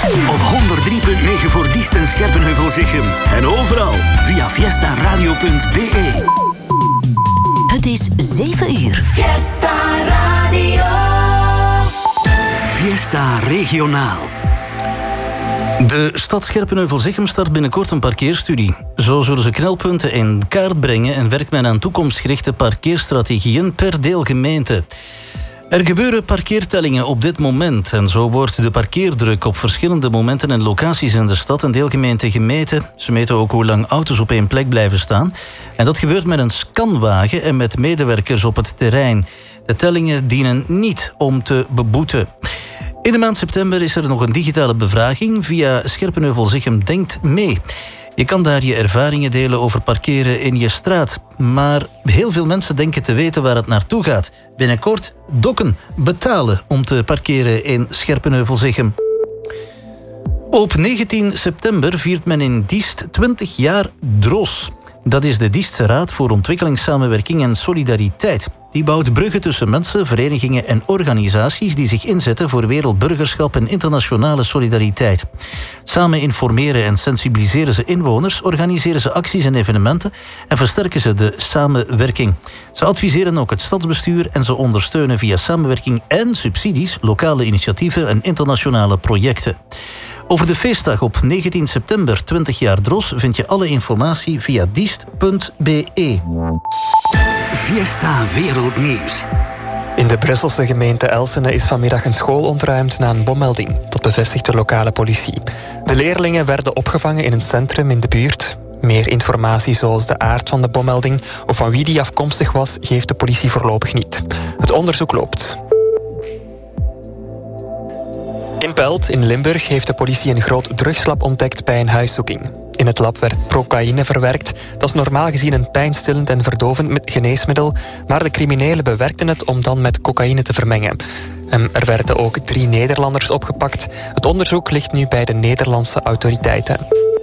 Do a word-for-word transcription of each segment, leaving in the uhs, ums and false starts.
Op honderd drie punt negen voor Diest en Scherpenheuvel-Zichem. En overal via fiesta radio punt b e. Het is zeven uur. Fiesta Radio. Fiesta Regionaal. De stad Scherpenheuvel-Zichem start binnenkort een parkeerstudie. Zo zullen ze knelpunten in kaart brengen en werkt men aan toekomstgerichte parkeerstrategieën per deelgemeente. Er gebeuren parkeertellingen op dit moment en zo wordt de parkeerdruk op verschillende momenten en locaties in de stad en deelgemeente gemeten. Ze meten ook hoe lang auto's op één plek blijven staan. En dat gebeurt met een scanwagen en met medewerkers op het terrein. De tellingen dienen niet om te beboeten. In de maand september is er nog een digitale bevraging via Scherpenheuvel-Zichem Denkt Mee. Je kan daar je ervaringen delen over parkeren in je straat. Maar heel veel mensen denken te weten waar het naartoe gaat. Binnenkort dokken, betalen om te parkeren in Scherpenheuvel-Zichem. Op negentien september viert men in Diest twintig jaar D R O S. Dat is de Diestse Raad voor Ontwikkelingssamenwerking en Solidariteit. Die bouwt bruggen tussen mensen, verenigingen en organisaties die zich inzetten voor wereldburgerschap en internationale solidariteit. Samen informeren en sensibiliseren ze inwoners, organiseren ze acties en evenementen en versterken ze de samenwerking. Ze adviseren ook het stadsbestuur en ze ondersteunen via samenwerking en subsidies lokale initiatieven en internationale projecten. Over de feestdag op negentien september twintig jaar D R O S vind je alle informatie via diest punt b e. Fiesta Wereldnieuws. In de Brusselse gemeente Elsene is vanmiddag een school ontruimd na een bommelding. Dat bevestigt de lokale politie. De leerlingen werden opgevangen in een centrum in de buurt. Meer informatie zoals de aard van de bommelding of van wie die afkomstig was, geeft de politie voorlopig niet. Het onderzoek loopt. In Pelt, in Limburg, heeft de politie een groot drugslab ontdekt bij een huiszoeking. In het lab werd procaïne verwerkt. Dat is normaal gezien een pijnstillend en verdovend geneesmiddel, maar de criminelen bewerkten het om dan met cocaïne te vermengen. En er werden ook drie Nederlanders opgepakt. Het onderzoek ligt nu bij de Nederlandse autoriteiten.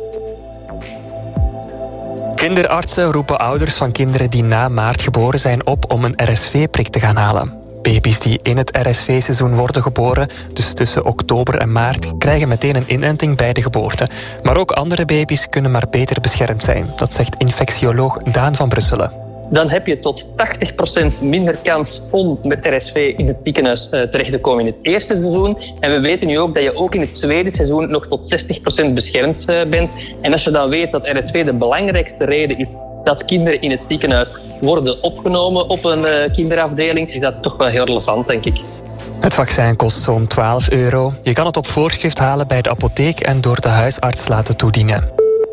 Kinderartsen roepen ouders van kinderen die na maart geboren zijn op om een R S V-prik te gaan halen. Baby's die in het R S V-seizoen worden geboren, dus tussen oktober en maart, krijgen meteen een inenting bij de geboorte. Maar ook andere baby's kunnen maar beter beschermd zijn. Dat zegt infectioloog Daan van Brusselen. Dan heb je tot tachtig procent minder kans om met R S V in het ziekenhuis uh, terecht te komen in het eerste seizoen. En we weten nu ook dat je ook in het tweede seizoen nog tot zestig procent beschermd uh, bent. En als je dan weet dat R S V de belangrijkste reden is dat kinderen in het ziekenhuis worden opgenomen op een uh, kinderafdeling, is dat toch wel heel relevant, denk ik. Het vaccin kost zo'n twaalf euro. Je kan het op voorschrift halen bij de apotheek en door de huisarts laten toedienen.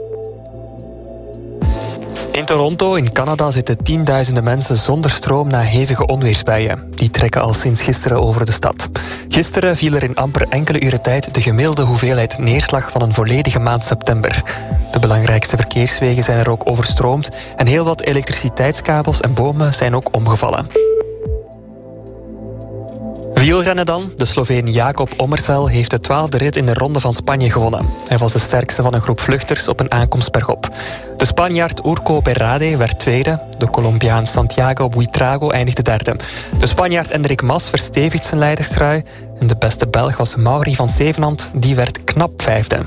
In Toronto, in Canada, zitten tienduizenden mensen zonder stroom na hevige onweersbuien. Die trekken al sinds gisteren over de stad. Gisteren viel er in amper enkele uren tijd de gemiddelde hoeveelheid neerslag van een volledige maand september. De belangrijkste verkeerswegen zijn er ook overstroomd en heel wat elektriciteitskabels en bomen zijn ook omgevallen. Wielrennen dan. De Sloveen Jakob Ommersel heeft de twaalfde rit in de Ronde van Spanje gewonnen. Hij was de sterkste van een groep vluchters op een aankomst bergop. De Spanjaard Urco Berrade werd tweede. De Colombiaan Santiago Buitrago eindigde derde. De Spanjaard Enric Mas verstevigt zijn leiderstrui. En de beste Belg was Maury van Zevenand. Die werd knap vijfde.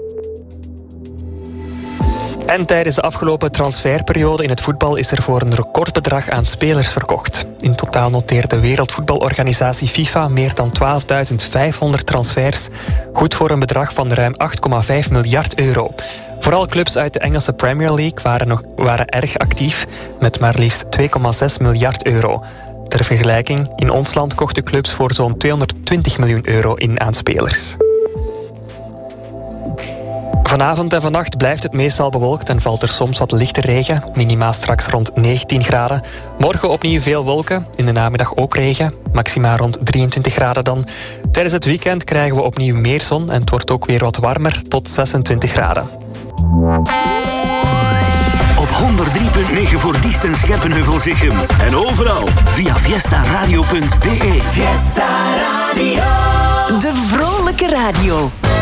En tijdens de afgelopen transferperiode in het voetbal is er voor een recordbedrag aan spelers verkocht. In totaal noteert de Wereldvoetbalorganisatie FIFA meer dan twaalfduizend vijfhonderd transfers. Goed voor een bedrag van ruim acht komma vijf miljard euro. Vooral clubs uit de Engelse Premier League waren, nog, waren erg actief, met maar liefst twee komma zes miljard euro. Ter vergelijking, in ons land kochten clubs voor zo'n tweehonderdtwintig miljoen euro in aan spelers. Vanavond en vannacht blijft het meestal bewolkt en valt er soms wat lichte regen. Minima straks rond negentien graden. Morgen opnieuw veel wolken, in de namiddag ook regen. Maxima rond drieëntwintig graden dan. Tijdens het weekend krijgen we opnieuw meer zon en het wordt ook weer wat warmer tot zesentwintig graden. Op honderd drie punt negen voor Diest en Scherpenheuvel-Zichem. En overal via fiesta radio punt b e. Fiesta Radio. De vrolijke radio.